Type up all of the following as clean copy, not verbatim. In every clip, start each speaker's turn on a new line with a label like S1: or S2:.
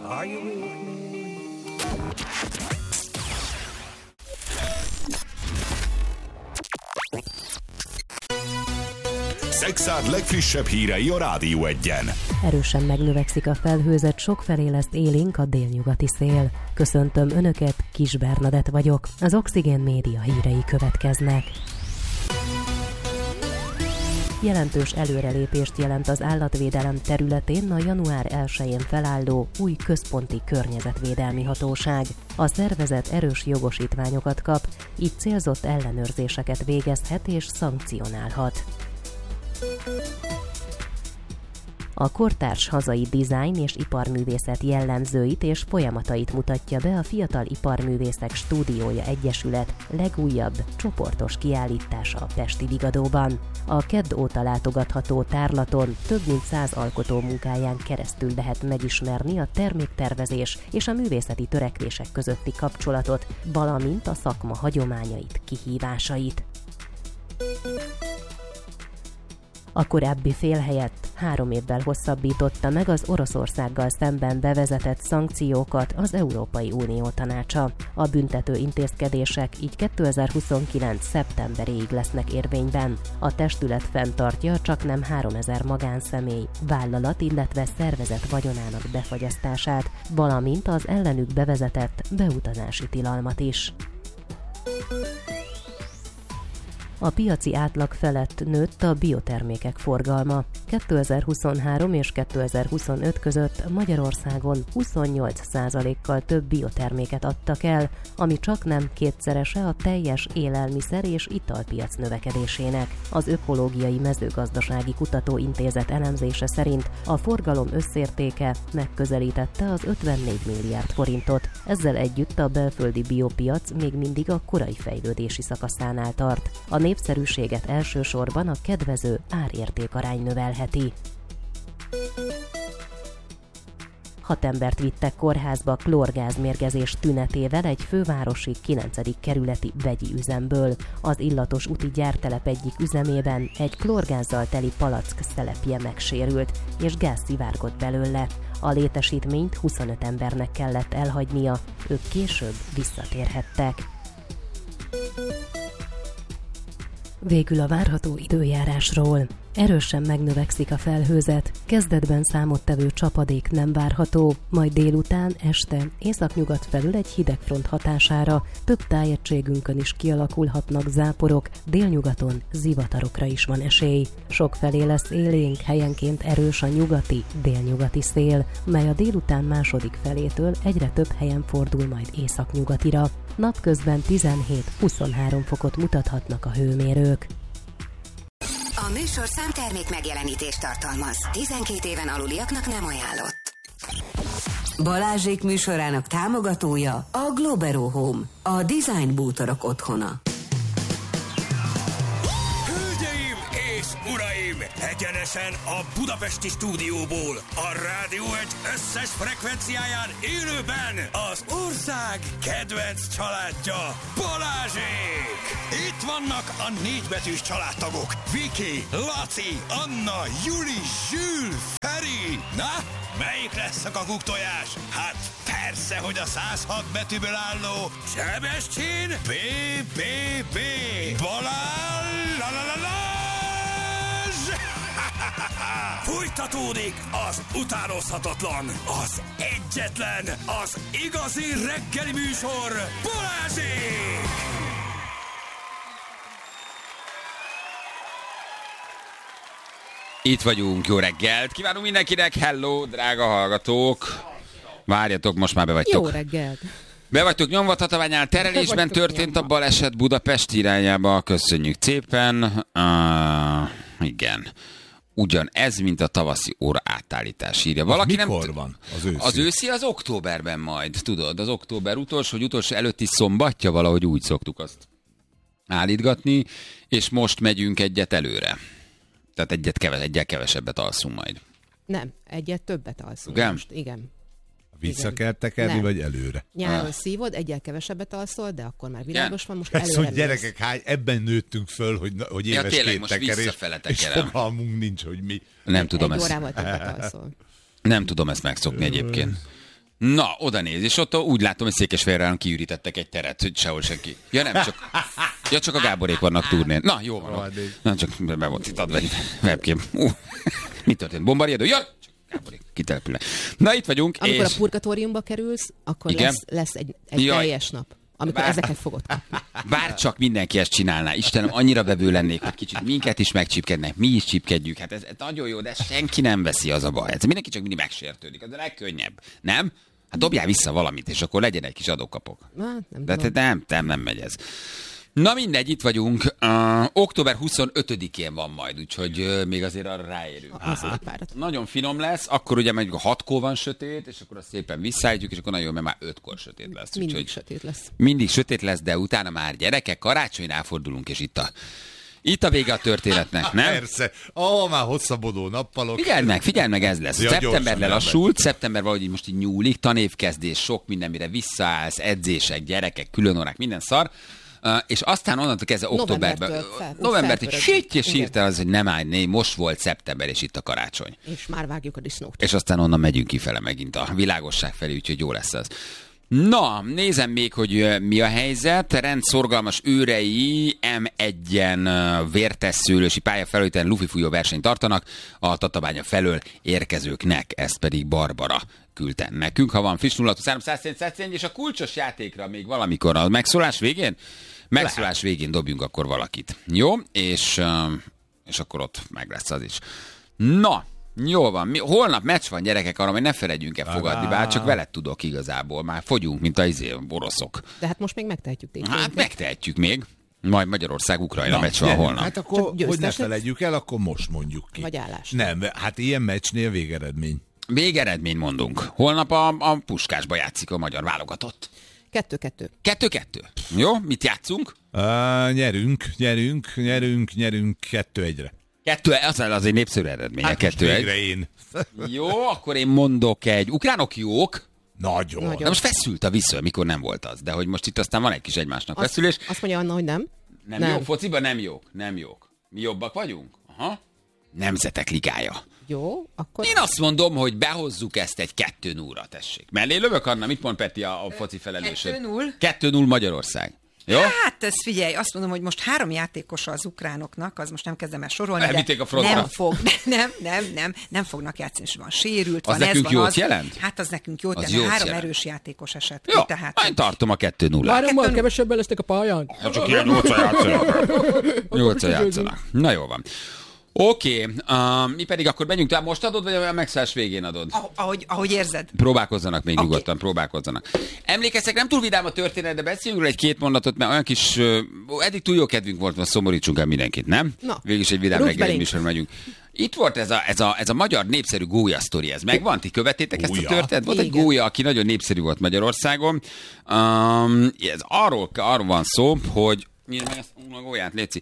S1: Are you with me?
S2: Szexárd legfrissebb hírei a Rádió Egyen.
S3: Erősen megnövekszik a felhőzet, sokfelé lesz élénk a délnyugati szél. Köszöntöm Önöket, Kis Bernadett vagyok. Az Oxigén Média hírei következnek. Jelentős előrelépést jelent az állatvédelem területén a január 1-én felálló új központi környezetvédelmi hatóság. A szervezet erős jogosítványokat kap, így célzott ellenőrzéseket végezhet és szankcionálhat. A kortárs hazai dizájn és iparművészet jellemzőit és folyamatait mutatja be a Fiatal Iparművészek Stúdiója Egyesület legújabb csoportos kiállítása a pesti Vigadóban. A kedd óta látogatható tárlaton több mint 100 alkotó munkáján keresztül lehet megismerni a terméktervezés és a művészeti törekvések közötti kapcsolatot, valamint a szakma hagyományait, kihívásait. A korábbi fél helyett 3 évvel hosszabbította meg az Oroszországgal szemben bevezetett szankciókat az Európai Unió Tanácsa. A büntető intézkedések így 2029. szeptemberéig lesznek érvényben. A testület fenntartja csaknem 3000 magánszemély, vállalat, illetve szervezet vagyonának befagyasztását, valamint az ellenük bevezetett beutazási tilalmat is. A piaci átlag felett nőtt a biotermékek forgalma. 2023 és 2025 között Magyarországon 28%-kal több bioterméket adtak el, ami csaknem kétszerese a teljes élelmiszer és italpiac növekedésének. Az Ökológiai Mezőgazdasági Kutatóintézet elemzése szerint a forgalom összértéke megközelítette az 54 milliárd forintot. Ezzel együtt a belföldi biopiac még mindig a korai fejlődési szakaszánál tart. A népszerűséget elsősorban a kedvező árértékarány növelheti. 6 embert vittek kórházba klórgázmérgezés tünetével egy fővárosi 9. kerületi vegyi üzemből. Az illatos úti gyártelep egyik üzemében egy klórgázzal teli palack szelepje megsérült, és gáz szivárgott belőle. A létesítményt 25 embernek kellett elhagynia, ők később visszatérhettek. Végül a várható időjárásról. Erősen megnövekszik a felhőzet, kezdetben számottevő csapadék nem várható, majd délután, este, északnyugat felül egy hidegfront hatására több tájegységünkön is kialakulhatnak záporok, délnyugaton zivatarokra is van esély. Sokfelé lesz élénk, helyenként erős a nyugati, délnyugati szél, mely a délután második felétől egyre több helyen fordul majd északnyugatira. Napközben 17-23 fokot mutathatnak a hőmérők.
S4: A műsorszám termék megjelenítést tartalmaz. 12 éven aluliaknak nem ajánlott. Balázsék műsorának támogatója a Globero Home, a design bútorok otthona.
S5: Hölgyeim és uraim, egyenesen a budapesti stúdióból, a Rádió Egy összes frekvenciáján élőben az ország kedvenc családja, Balázsék! Itt vannak a 4 betűs családtagok, Viki, Laci, Anna, Juli, Zsül, Feri. Na, melyik lesz a kakuktojás? Hát persze, hogy a 106 betűből álló Sebestyén BBB Balázs! Fújtatódik az utánozhatatlan, az egyetlen, az igazi reggeli műsor, Balázsék!
S6: Itt vagyunk, jó reggelt! Kívánunk mindenkinek, hello, drága hallgatók! Várjatok, most már be vagytok.
S3: Jó reggelt!
S6: Be vagytok nyomva, Tatabányán terelésben történt a baleset Budapest irányába, köszönjük szépen. Igen. Ugyan ez, mint a tavaszi óra átállítás, írja. Valaki
S7: mikor
S6: nem
S7: van az őszi?
S6: Az őszi az októberben majd, tudod, az október utolsó előtti szombatja, valahogy úgy szoktuk azt állítgatni, és most megyünk egyet előre. Tehát egyet kevesebbet alszunk majd.
S8: Nem, egyet többet alszunk.
S6: Igen?
S8: Most, igen.
S7: Vissza kell tekerni,
S8: Nem.
S7: vagy előre?
S8: Nyáron szívod, egyel kevesebbet alszol, de akkor már világos van, most
S7: Ez,
S8: előre
S7: hogy gyerekek, ebben nőttünk föl, hogy éves
S6: tényleg,
S7: két
S6: most
S7: tekerés,
S6: visszafele
S7: és
S6: tekerem.
S7: fogalmunk nincs, hogy mi.
S6: Nem tudom
S8: egy
S6: ezt.
S8: órával többet alszol.
S6: Nem tudom ezt megszokni egyébként. Na, oda néz, és ott úgy látom, hogy Székesfehérváron kiürítettek egy teret, hogy sehol senki. Ja nem, csak a Gáborék vannak turnén. Na, jó van. Na, csak be volt itt adva egy webcam. Mi történt? Bombardier? Ja, csak Gáborék kitelepülnek. Na, itt vagyunk.
S8: Amikor
S6: és...
S8: a purgatóriumba kerülsz, akkor lesz egy teljes nap, amikor ezeket fogod kapni.
S6: Bár csak mindenki ezt csinálná. Istenem, annyira vevő lennék, hogy kicsit minket is megcsípkednek, mi is csípkedjük. Hát ez nagyon jó, de senki nem veszi, az a baj. Ez mindenki csak mindig megsértődik. Az a legkönnyebb. Nem? Hát dobjál vissza valamit, és akkor legyen egy kis adókapok. Nem megy ez. Na mindegy, itt vagyunk. Október 25-én van majd, úgyhogy még azért arra ráérünk. Nagyon finom lesz, akkor ugye meg 6-kor van sötét, és akkor azt szépen visszaállítjuk, és akkor nagyon jó, mert már 5-kor sötét lesz.
S8: Mindig sötét lesz.
S6: Mindig sötét lesz, de utána már gyerekek, karácsonynál fordulunk, és itt a vége a történetek, nem?
S7: Persze. Már hosszabbodó nappalok.
S6: Figyeld meg, ez lesz. Ja, szeptember lelassult, szeptember valahogy most így nyúlik, tanévkezdés, sok minden, mire visszaállsz, edzések, gyerekek, különórák, minden szar. És aztán onnantól kezdve októberben, novembert és hirtelen az, hogy nem állj, most volt szeptember, és itt a karácsony.
S8: És már vágjuk a disznót.
S6: És aztán onnan megyünk kifele megint a világosság felé, úgyhogy jó lesz ez. Na, nézem még, hogy mi a helyzet. Rendszorgalmas őrei M1-en vértesszőlősi pályafelületen lufifújó versenyt tartanak a Tatabánya felől érkezőknek, ezt pedig Barbara küldte nekünk. Ha van friss 0-3 és a kulcsos játékra még valamikor a megszólás végén? Megszólás végén dobjunk akkor valakit. Jó? És akkor ott meg lesz az is. Na, jó van. Holnap meccs van, gyerekek, arra, hogy ne felejtjünk el fogadni, bár csak veled tudok igazából. Már fogyunk, mint a oroszok.
S8: De hát most még megtehetjük tényleg.
S6: Hát megtehetjük még. Majd Magyarország-Ukrajna meccs van holnap.
S7: Hát akkor, hogy ne felejtjük el, akkor most mondjuk ki.
S8: Vagy állás.
S7: Nem, hát ilyen meccsnél végeredmény.
S6: Végeredmény mondunk. Holnap a Puskásba játszik a magyar válogatott.
S8: 2-2.
S6: 2-2. Jó, mit játszunk?
S7: Nyerünk 2-1-re.
S6: Azért népszerű eredmény.
S7: Hát
S6: 2-1. Jó, akkor én mondok egy. Ukránok jók.
S7: Nagyon.
S6: Na most feszült a vissza, mikor nem volt az. De hogy most itt aztán van egy kis egymásnak feszülés.
S8: Azt mondja Anna, hogy nem.
S6: Nem jók fociban? Nem jók. Mi jobbak vagyunk? Aha. Nemzetek ligája.
S8: Jó, akkor...
S6: Én azt mondom, hogy behozzuk ezt egy 2-0-ra, tessék. Mellé lövök, Anna, mit mond Peti a foci felelősöd?
S1: 2-0.
S6: 2-0 Magyarország. Jó?
S1: Hát, ez figyelj, azt mondom, hogy most 3 játékosa az ukránoknak, az most nem kezdem el sorolni,
S6: elvitték a frontra.
S1: Nem fognak játszani, és van sérült,
S6: az
S1: van
S6: nekünk
S1: ez, van
S6: jót
S1: az.
S6: jelent?
S1: Hát az nekünk jót
S6: az
S1: jelent, 3
S6: jelent.
S1: erős játékos esett
S6: jó,
S1: ki, tehát...
S6: én tartom a 2-0-át.
S8: Várommal kevesebben lesznek a pályán.
S6: Csak ilyen 8-an játszanak. Na jó van. Oké, mi pedig akkor menjünk tovább. Most adod, vagy a megszállás végén adod?
S1: Ahogy érzed.
S6: Próbálkozzanak még nyugodtan, próbálkozzanak. Emlékeztek, nem túl vidám a történet, de beszéljünk róla egy-két mondatot, mert olyan kis, eddig túl jó kedvünk volt, most szomorítsunk el mindenkit, nem? Végülis egy vidám reggeli műsor megyünk. Itt volt ez a magyar népszerű gólya sztori, ez megvan? Ti követétek ezt a történetet? Volt egy gólya, aki nagyon népszerű volt Magyarországon. Ez arról van szó, hogy nyíld meg ezt a gólyát, létszik.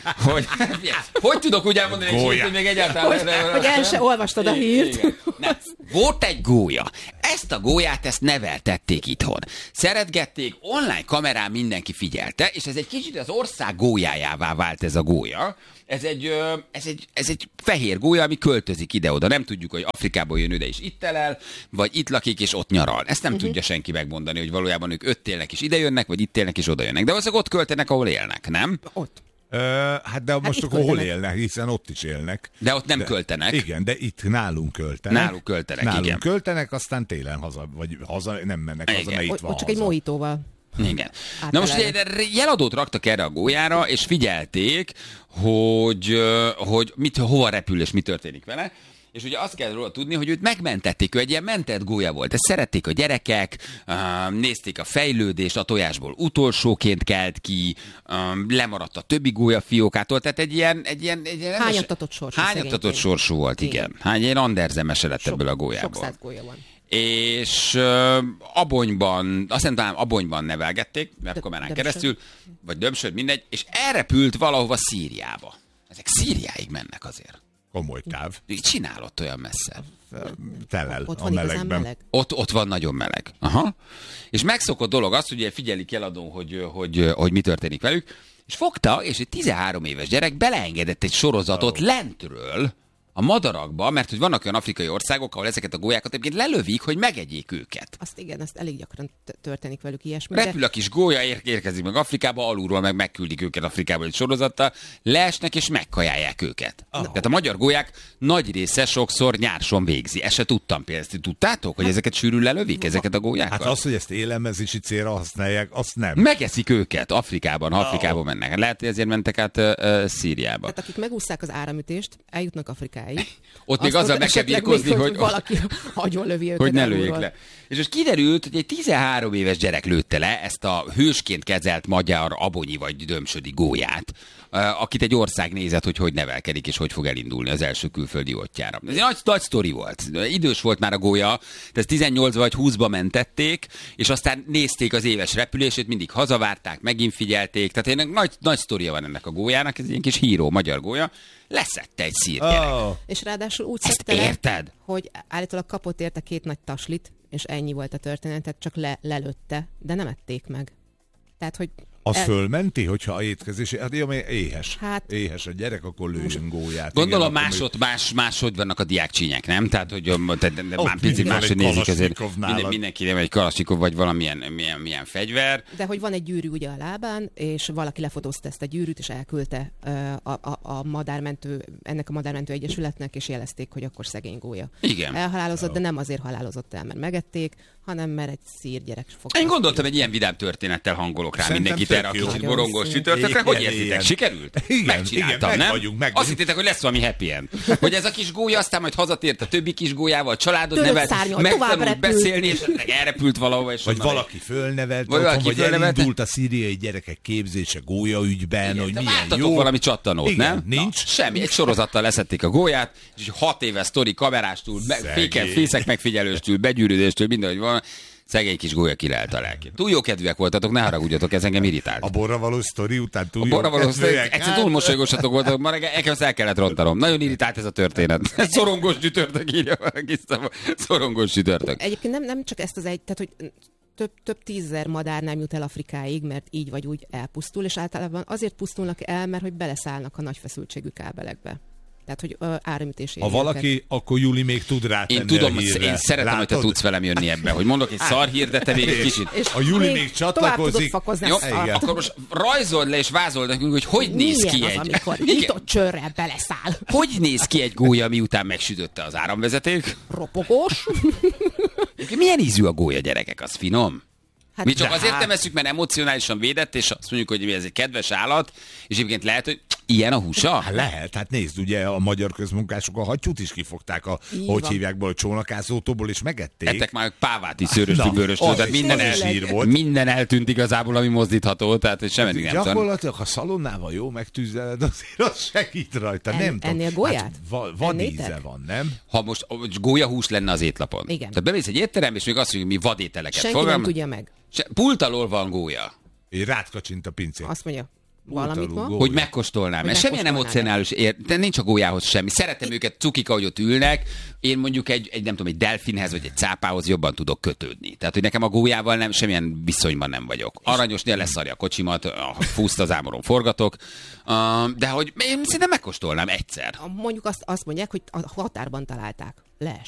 S6: Hogy tudok úgy elmondani, hogy még egyáltalán...
S8: Hogy el se olvastad a hírt.
S6: Nem. Volt egy gólya. Ezt a gólyát neveltették itthon. Szeretgették, online kamerán mindenki figyelte, és ez egy kicsit az ország gólyájává vált ez a gólya. Ez egy fehér gólya, ami költözik ide-oda. Nem tudjuk, hogy Afrikából jön ide és itt elel, vagy itt lakik és ott nyaral. Ezt nem tudja senki megmondani, hogy valójában ők ott élnek és ide jönnek, vagy itt élnek és oda jönnek. De azok ott költenek, ahol élnek, nem?
S8: Ott.
S7: De most akkor hol élnek, hiszen ott is élnek.
S6: De ott nem költenek.
S7: Igen, de itt nálunk költenek.
S6: Nálunk
S7: költenek, aztán télen haza, nem mennek haza, mert itt van
S8: csak egy mojitóval.
S6: Igen. Na most ugye jeladót raktak erre a gólyára, és figyelték, hogy hova repül és mi történik vele. És ugye azt kell róla tudni, hogy őt megmentették, ő egy ilyen mentett gólya volt. Ezt szerették a gyerekek, nézték a fejlődést, a tojásból utolsóként kelt ki, lemaradt a többi gólyafiókától, tehát egy ilyen hányattatott sorsú volt, igen. Ilyen Andersen mese lett ebből a gólyából.
S8: Sok száz gólya van.
S6: És Abonyban, azt nem talán Abonyban nevelgették, webkamerán keresztül, vagy Dömsöd, mindegy, és elrepült valahova Szíriába. Ezek Szíriáig mennek azért.
S7: Komoly táv.
S6: Csinálott olyan messze.
S7: Telel
S8: ott
S7: a
S8: van
S7: melegben.
S8: meleg.
S6: Ott van nagyon meleg. Aha. És megszokott dolog az, hogy figyelik eladó, hogy mi történik velük, és fogta, és egy 13 éves gyerek beleengedett egy sorozatot lentről a madarakba, mert hogy vannak olyan afrikai országok, ahol ezeket a gólyákat egyébként lelövik, hogy megegyék őket.
S8: Azt igen, azt elég gyakran történik velük ilyesmi.
S6: Repül a kis gólya, érkezik meg Afrikába, alulról meg megküldik őket Afrikába egy sorozattal, leesnek és megkajálják őket. Tehát a magyar gólyák nagy része sokszor nyárson végzi. Ezt se tudtam például. Tudtátok, hogy ezeket sűrűn lelövik, ezeket a gólyákat?
S7: Hát az, hogy ezt élelmezési célra használják, azt nem.
S6: Megeszik őket Afrikában, ha Afrikába mennek. Lehet, hogy ezért mentek át Szíriába.
S8: Tehát akik megúszszák az áramütést, eljutnak Afrikáig.
S6: Ott még azzal meg kell birkózni, hogy
S8: valaki agyonlövi őket.
S6: Hogy ne lőjék le. És most kiderült, hogy egy 13 éves gyerek lőtte le ezt a hősként kezelt magyar abonyi vagy dömsödi gólyát, akit egy ország nézett, hogy nevelkedik és hogy fog elindulni az első külföldi útjára. Ez egy nagy sztori volt. Idős volt már a gólya, tehát 18 vagy 20-ba mentették, és aztán nézték az éves repülését, mindig hazavárták, megint figyelték. Tehát egy nagy sztoria van ennek a gólyának, ez egy ilyen kis híró magyar gólya. Leszette egy szír gyerek.
S8: És ráadásul úgy
S6: ezt
S8: szedte
S6: érted?
S8: Le, hogy állítólag kapott érte 2 nagy taslit, és ennyi volt a történet, tehát csak lelőtte, de nem ették meg. Tehát, hogy
S7: az fölmenti, hogyha étkezés, hát éhes.
S8: Hát,
S7: éhes a gyerek, akkor lőjön gólyát.
S6: Gondolom máshogy vannak a diákcsínyek, nem? Tehát, hogy már picit máshogy nézik azért. Mindenki nem egy kalasnyikov, vagy valamilyen milyen fegyver.
S8: De hogy van egy gyűrű ugye a lábán, és valaki lefotózta ezt a gyűrűt, és elküldte ennek a madármentő egyesületnek, és jelezték, hogy akkor szegény gólya.
S6: Igen.
S8: Elhalálozott, de nem azért halálozott el, mert megették, hanem mert egy szír gyerek fogta.
S6: Én gondoltam, egy ilyen vidám történettel hangolok rá mindenkit erre a kicsit borongós csütörtökre. Hogy érzitek? Sikerült? Megcsináltam, nem? Azt hittétek, hogy lesz valami happy end. Hogy ez a kis gólya aztán majd hazatért a többi kis gólyával, családot nevelt, megtanult beszélni, és elrepült valahova.
S7: Vagy valaki fölnevelt, vagy elindult a szíriai gyerekek képzése gólyaügyben, hogy milyen jó.
S6: Valami csattanót, nem?
S7: Nincs.
S6: Semmi. Egy sorozattal leszették a gólyát, és 6 éves sztori kamerástól, fészek megfigyelőstől, begyűrűdéstől, mindenhogy van. Szegény kis gólya kilelt a lelkét. Túl jó kedvűek voltatok, ne haragudjatok, ez engem irritált.
S7: A borra való sztori után túl jó kedvűek.
S6: Egyszer túl mosolygosatok voltatok, ma reggel ezt el kellett rontanom. Nagyon irritált ez a történet. Szorongós csütörtök, írja valaki. Szorongós csütörtök.
S8: Egyébként nem csak ezt az egy, tehát hogy több 10.000 madár nem jut el Afrikáig, mert így vagy úgy elpusztul, és általában azért pusztulnak el, mert hogy beleszállnak a nagy feszültségű kábelekbe. Tehát, hogy áramütés.
S7: Ha valaki, akkor Juli még tud rátenni.
S6: Én tudom, én szeretem, hogy te tudsz velem jönni ebbe, hogy mondok egy szarhír, de te még egy kicsit.
S7: A Juli még csatlakozik.
S6: Jó, akkor most rajzold le és vázold nekünk, hogy néz ki egy...
S8: amikor nyitott csőrrel beleszáll.
S6: Hogy néz ki egy gólya, miután megsütötte az áramvezeték?
S8: Ropogós.
S6: Milyen ízű a gólya, gyerekek? Az finom?
S8: Hát
S6: mi csak azért nem eszük, mert emocionálisan védett, és azt mondjuk, hogy ez egy kedves állat, és egyébként lehet, hogy ilyen a húsa?
S7: Hát lehet, hát nézd, ugye a magyar közmunkások a hattyút is kifogták hogy hívják a csónakázótóból, és megették.
S6: Ettek már pávát is szőröstől, bőröstől, tehát minden eltűnt igazából, ami mozdítható, tehát sem eddig nem tudom.
S7: Gyakorlatilag, ha szalonnával jó megtűzeled, azért az segít rajta, nem tudom.
S8: Ennél gólyát?
S7: Hát, vadíze van, nem?
S6: Ha most gólyahús lenne az étlapon.
S8: Igen.
S6: Tehát bemész egy étterem, és még azt mondjuk, mi vadételeket
S8: senki nem tudja meg.
S6: Pult alól van gólya.
S7: Én rátkacsint a pincén.
S8: Azt mondja, valamit van.
S6: Hogy megkóstolnám. Mert semmilyen emocionális de nincs a gólyához semmi. Szeretem őket, cukik, ahogy ott ülnek. Én mondjuk egy nem tudom, egy delfinhez vagy egy cápához jobban tudok kötődni. Tehát, hogy nekem a gólyával semmilyen viszonyban nem vagyok. Aranyosnél leszarja a kocsimat, fúszt az ámoron forgatok. De hogy én szinte megkóstolnám egyszer.
S8: Mondjuk azt mondják, hogy a határban találták. Leesett.